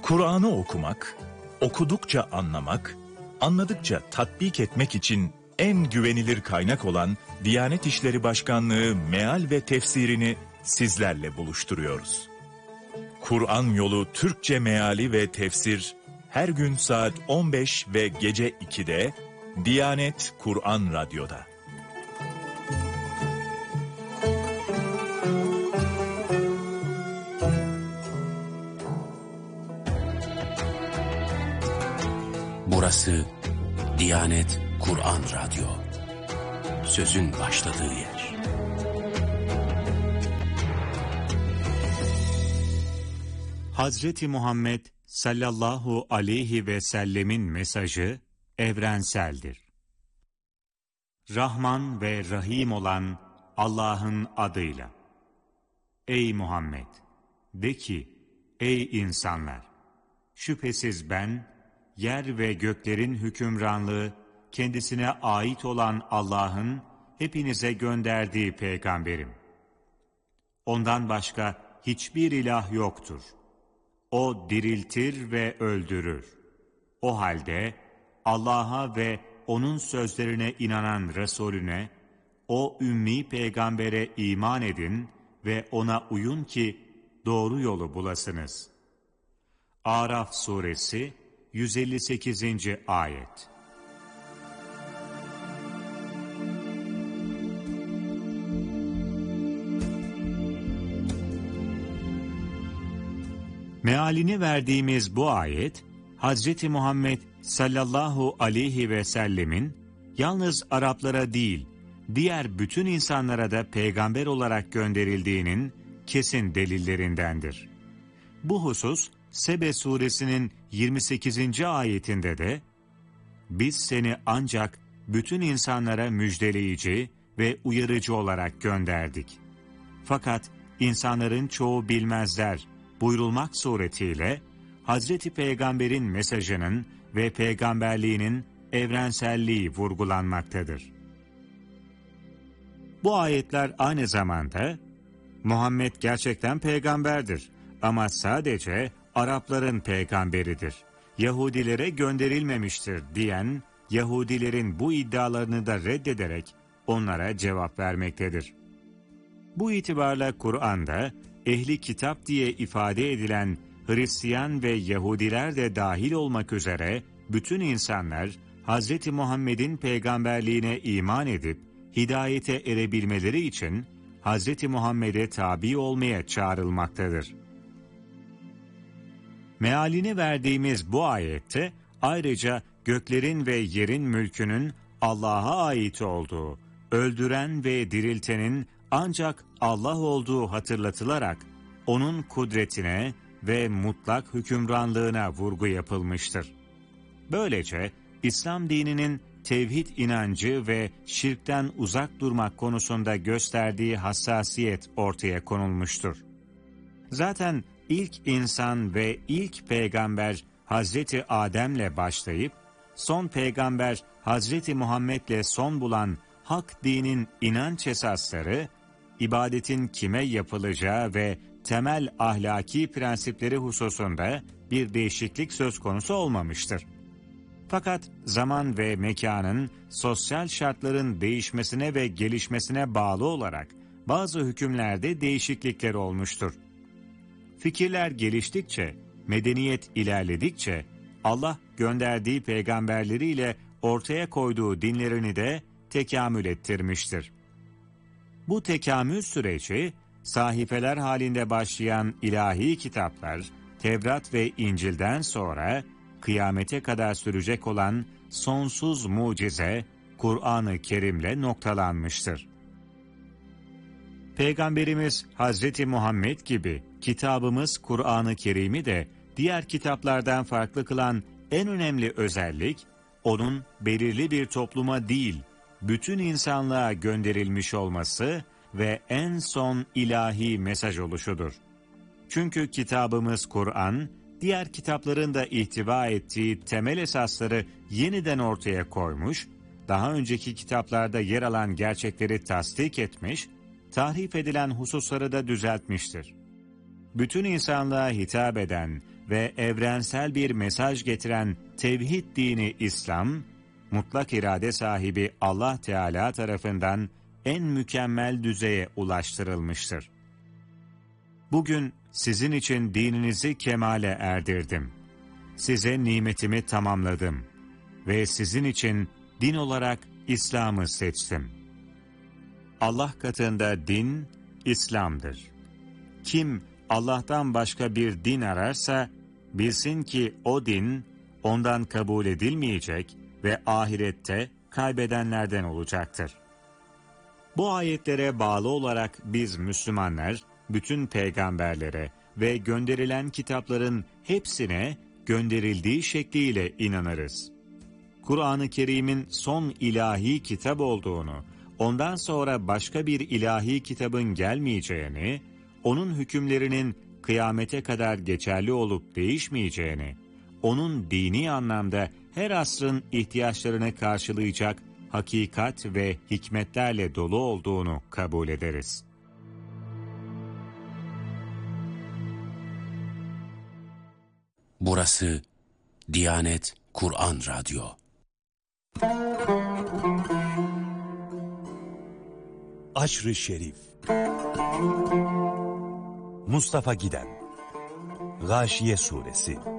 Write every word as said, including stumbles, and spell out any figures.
Kur'an'ı okumak, okudukça anlamak, anladıkça tatbik etmek için en güvenilir kaynak olan Diyanet İşleri Başkanlığı meal ve tefsirini sizlerle buluşturuyoruz. Kur'an Yolu Türkçe Meali ve Tefsir her gün saat on beş ve gece ikide Diyanet Kur'an Radyo'da. Burası Diyanet Kur'an Radyo. Sözün başladığı yer. Hazreti Muhammed sallallahu aleyhi ve sellemin mesajı evrenseldir. Rahman ve Rahim olan Allah'ın adıyla. Ey Muhammed! De ki, ey insanlar! Şüphesiz ben, yer ve göklerin hükümranlığı kendisine ait olan Allah'ın hepinize gönderdiği peygamberim. Ondan başka hiçbir ilah yoktur. O diriltir ve öldürür. O halde Allah'a ve O'nun sözlerine inanan Resulüne, o ümmi peygambere iman edin ve O'na uyun ki doğru yolu bulasınız. Araf suresi yüz elli sekizinci ayet. Mealini verdiğimiz bu ayet, Hazreti Muhammed sallallahu aleyhi ve sellemin yalnız Araplara değil, diğer bütün insanlara da peygamber olarak gönderildiğinin kesin delillerindendir. Bu husus, Sebe suresinin yirmi sekizinci ayetinde de, biz seni ancak bütün insanlara müjdeleyici ve uyarıcı olarak gönderdik. Fakat insanların çoğu bilmezler buyrulmak suretiyle, Hazreti Peygamber'in mesajının ve peygamberliğinin evrenselliği vurgulanmaktadır. Bu ayetler aynı zamanda, Muhammed gerçekten peygamberdir ama sadece Arapların peygamberidir, Yahudilere gönderilmemiştir diyen Yahudilerin bu iddialarını da reddederek onlara cevap vermektedir. Bu itibarla Kur'an'da ehli kitap diye ifade edilen Hristiyan ve Yahudiler de dahil olmak üzere bütün insanlar Hz. Muhammed'in peygamberliğine iman edip hidayete erebilmeleri için Hz. Muhammed'e tabi olmaya çağrılmaktadır. Mealini verdiğimiz bu ayette ayrıca göklerin ve yerin mülkünün Allah'a ait olduğu, öldüren ve diriltenin ancak Allah olduğu hatırlatılarak O'nun kudretine ve mutlak hükümranlığına vurgu yapılmıştır. Böylece İslam dininin tevhid inancı ve şirkten uzak durmak konusunda gösterdiği hassasiyet ortaya konulmuştur. Zaten ilk insan ve ilk peygamber Hazreti Adem'le başlayıp, son peygamber Hazreti Muhammed'le son bulan hak dinin inanç esasları, ibadetin kime yapılacağı ve temel ahlaki prensipleri hususunda bir değişiklik söz konusu olmamıştır. Fakat zaman ve mekanın, sosyal şartların değişmesine ve gelişmesine bağlı olarak bazı hükümlerde değişiklikler olmuştur. Fikirler geliştikçe, medeniyet ilerledikçe, Allah gönderdiği peygamberleriyle ortaya koyduğu dinlerini de tekamül ettirmiştir. Bu tekamül süreci, sahifeler halinde başlayan ilahi kitaplar, Tevrat ve İncil'den sonra, kıyamete kadar sürecek olan sonsuz mucize, Kur'an-ı Kerim'le noktalanmıştır. Peygamberimiz Hazreti Muhammed gibi kitabımız Kur'an-ı Kerim'i de diğer kitaplardan farklı kılan en önemli özellik, onun belirli bir topluma değil, bütün insanlığa gönderilmiş olması ve en son ilahi mesaj oluşudur. Çünkü kitabımız Kur'an, diğer kitapların da ihtiva ettiği temel esasları yeniden ortaya koymuş, daha önceki kitaplarda yer alan gerçekleri tasdik etmiş, tahrif edilen hususları da düzeltmiştir. Bütün insanlığa hitap eden ve evrensel bir mesaj getiren tevhid dini İslam, mutlak irade sahibi Allah Teala tarafından en mükemmel düzeye ulaştırılmıştır. Bugün sizin için dininizi kemale erdirdim. Size nimetimi tamamladım ve sizin için din olarak İslam'ı seçtim. Allah katında din, İslam'dır. Kim Allah'tan başka bir din ararsa, bilsin ki o din ondan kabul edilmeyecek ve ahirette kaybedenlerden olacaktır. Bu ayetlere bağlı olarak biz Müslümanlar, bütün peygamberlere ve gönderilen kitapların hepsine gönderildiği şekliyle inanırız. Kur'an-ı Kerim'in son ilahi kitap olduğunu, ondan sonra başka bir ilahi kitabın gelmeyeceğini, onun hükümlerinin kıyamete kadar geçerli olup değişmeyeceğini, onun dini anlamda her asrın ihtiyaçlarını karşılayacak hakikat ve hikmetlerle dolu olduğunu kabul ederiz. Burası Diyanet Kur'an Radyo. Aşr-ı Şerif. Mustafa Giden. Gâşiye Suresi.